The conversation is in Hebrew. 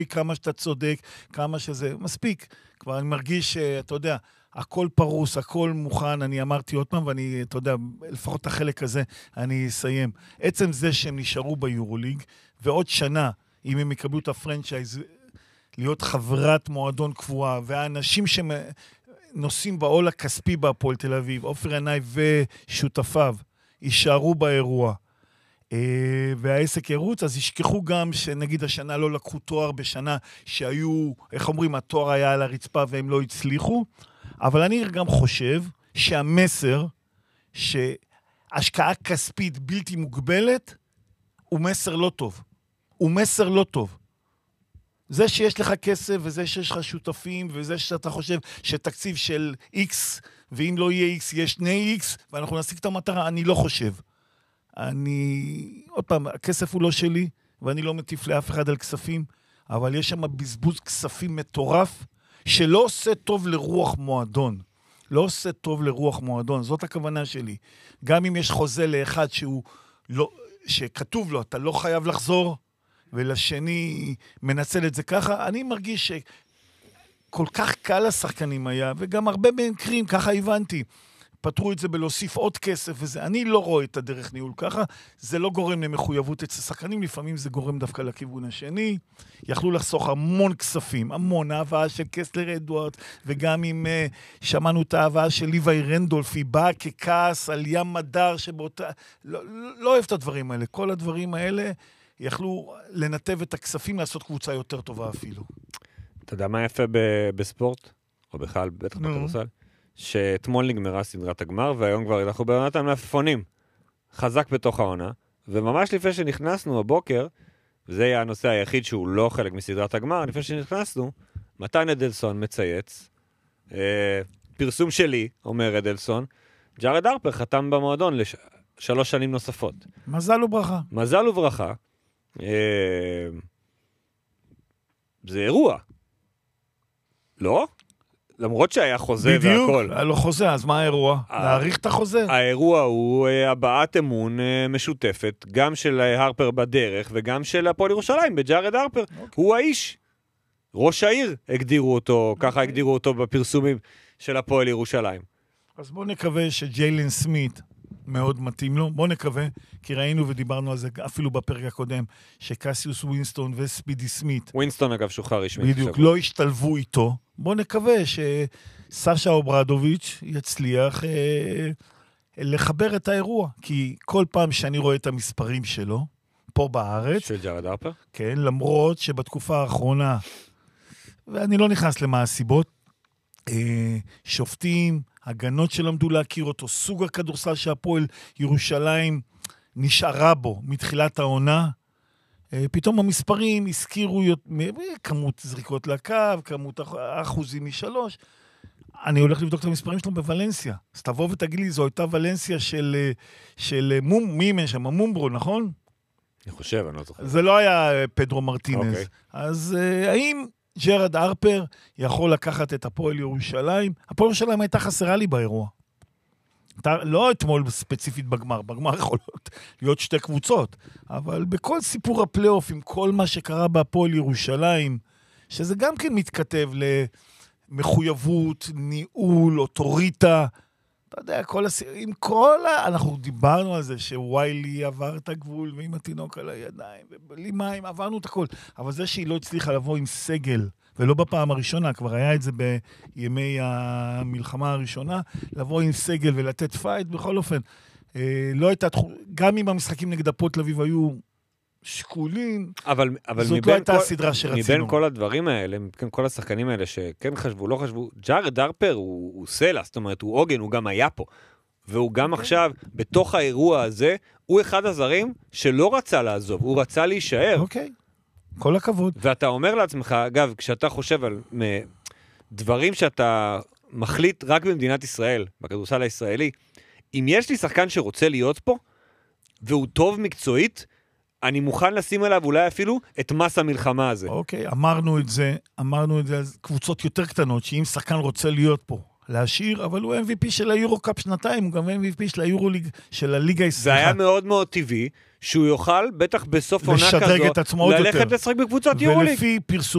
כמה שאתה צודק, כמה שזה, מספיק. כבר אני מרגיש שאתה יודע, הכל פרוס, הכל מוכן, אני אמרתי עוד פעם, ואני, אתה יודע, לפחות החלק הזה, אני אסיים. עצם זה שהם נשארו ביורוליג, ועוד שנה, אם הם יקבלו את הפרנצ'ייז, להיות חברת מועדון קבועה, והאנשים שנוסעים בעול הכספי בהפועל תל אביב, עופר עיני ושותפיו, יישארו באירוע, והעסק ירוץ, אז ישכחו גם שנגיד השנה לא לקחו תואר בשנה שהיו, איך אומרים, התואר היה על הרצפה והם לא הצליחו, אבל אני גם חושב שהמסר שהשקעה כספית בלתי מוגבלת הוא מסר לא טוב. הוא מסר לא טוב. זה שיש לך כסף וזה שיש לך שותפים וזה שאתה חושב שתקציב של X ואם לא יהיה X יש 2X ואנחנו נשיג את המטרה, אני לא חושב. עוד פעם, הכסף הוא לא שלי ואני לא מטיף לאף אחד על כספים, אבל יש שם בזבוז כספים מטורף שלא עושה טוב לרוח מועדון. לא עושה טוב לרוח מועדון, זאת הכוונה שלי. גם אם יש חוזה לאחד שכתוב לו, אתה לא חייב לחזור, ולשני מנצל את זה ככה, אני מרגיש שכל כך קל לשחקנים היה, וגם הרבה מקרים, ככה הבנתי, פתרו את זה בלהוסיף עוד כסף וזה, אני לא רואה את הדרך ניהול ככה, זה לא גורם למחויבות אצל שחקנים, לפעמים זה גורם דווקא לכיוון השני, יכלו לחסוך המון כספים, המון, ההבאה של קסלר אדוארד, וגם אם שמענו את ההבאה של ליוואי רנדולף, היא באה ככעס על ים מדר, לא אוהב את הדברים האלה, כל הדברים האלה, יכלו לנתב את הכספים לעשות קבוצה יותר טובה אפילו. אתה יודע מה יפה בספורט? או בכלל, בטח בכדורסל? שאתמול נגמרה סדרת הגמר, והיום כבר אנחנו בעונת המלפפונים. חזק בתוך העונה, וממש לפני שנכנסנו הבוקר, וזה היה הנושא היחיד שהוא לא חלק מסדרת הגמר, לפני שנכנסנו, מתן אדלסון מצייץ, פרסום שלי, אומר אדלסון, ג'ארד הרפר חתם במועדון ל3 שנים נוספות. מזל וברכה. מזל וברכה. זה אירוע. לא? למרות שהיה חוזה והכל. בדיוק, היה לו חוזה, אז מה האירוע? להאריך את החוזה? האירוע הוא הבעת אמון משותפת, גם של הרפר בדרך, וגם של הפועל ירושלים, בג'ארד הרפר. הוא האיש. ראש העיר הגדירו אותו, ככה הגדירו אותו בפרסומים של הפועל ירושלים. אז בואו נקווה שג'יילן סמית מאוד מתאים לו, בואו נקווה, כי ראינו ודיברנו על זה אפילו בפרק הקודם, שקסיוס ווינסטון וספידי סמית, ווינסטון אגב שוחרר רשמית. בדיוק, לא השתלבו איתו, בואו נקווה שסשה אוברדוביץ' יצליח לחבר את האירוע, כי כל פעם שאני רואה את המספרים שלו, פה בארץ, של ג'ארד הרפר? כן, למרות שבתקופה האחרונה, ואני לא נכנס למה הסיבות, שופטים, הגנות שלמדו להכיר אותו, סוג הכדורסל שהפועל ירושלים נשארה בו מתחילת העונה, פתאום המספרים הזכירו כמות זריקות לקו, כמות אחוזים משלוש, אני הולך לבדוק את המספרים שלו בוולנסיה, אז תבוא ותגיד לי, זו הייתה ולנסיה של מי משם, מומברו, נכון? אני חושב, אני לא זוכר. זה לא היה פדרו מרטינז. אז האם ג'ארד הרפר יכול לקחת את הפועל ירושלים? הפועל ירושלים הייתה חסרה לי באירוע. לא אתמול ספציפית בגמר, בגמר יכול להיות 2 קבוצות, אבל בכל סיפור הפלייאוף, עם כל מה שקרה בהפועל ירושלים, שזה גם כן מתכתב למחויבות, ניהול, אוטוריטה, אתה יודע, אנחנו דיברנו על זה שוויילי עבר את הגבול ועם התינוק על הידיים, ובלי מים, עברנו את הכל. אבל זה שהיא לא הצליחה לבוא עם סגל, ולא בפעם הראשונה, כבר היה את זה בימי המלחמה הראשונה, לבוא עם סגל ולתת פייט, בכל אופן, לא הייתה, גם אם המשחקים נגד הפועל תל אביב היו שקולים, אבל זאת לא הייתה הסדרה שרצינו. מבין כל הדברים האלה, מבין כל השחקנים האלה שכן חשבו, לא חשבו, ג'ארד הרפר הוא סלע, זאת אומרת, הוא עוגן, הוא גם היה פה. והוא גם עכשיו, בתוך האירוע הזה, הוא אחד הזרים שלא רצה לעזוב, הוא רצה להישאר. אוקיי, כל הכבוד. ואתה אומר לעצמך, אגב, כשאתה חושב על דברים שאתה מחליט רק במדינת ישראל, בכדורסל הישראלי, אם יש לי שחקן שרוצה להיות פה, והוא טוב מקצועית, אני מוכן לשים עליו אולי אפילו את מס המלחמה הזה. אוקיי, אמרנו את זה על קבוצות יותר קטנות, שאם שחקן רוצה להיות פה, להשאיר, אבל הוא MVP של היורו-קאפ שנתיים, הוא גם MVP של היורו-ליג, של הליגה הישראלית. זה היה מאוד מאוד טבעי, שהוא יוכל, בטח בסוף עונה כזו, לשדרג את עצמו עוד יותר. ללכת לשחק בקבוצת יורו-ליג. ולפי פרסום